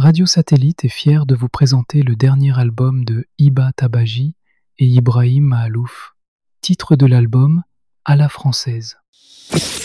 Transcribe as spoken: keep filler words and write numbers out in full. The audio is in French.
Radio Satellite est fier de vous présenter le dernier album de Hiba Tabaji et Ibrahim Maalouf. Titre de l'album: À la française.